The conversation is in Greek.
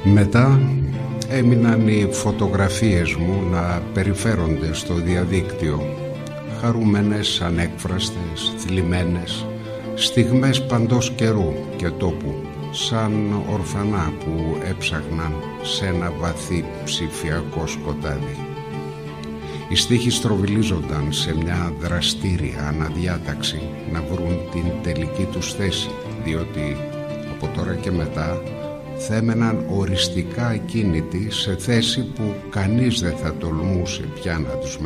Μετά έμειναν οι φωτογραφίες μου να περιφέρονται στο διαδίκτυο, χαρούμενες, ανέκφραστες, θλιμμένες, στιγμές παντός καιρού και τόπου, σαν ορφανά που έψαχναν σε ένα βαθύ ψηφιακό σκοτάδι. Οι στίχοι στροβιλίζονταν σε μια δραστήρια αναδιάταξη να βρουν την τελική τους θέση, διότι από τώρα και μετά θα έμεναν οριστικά ακίνητοι σε θέση που κανείς δεν θα τολμούσε πια να τους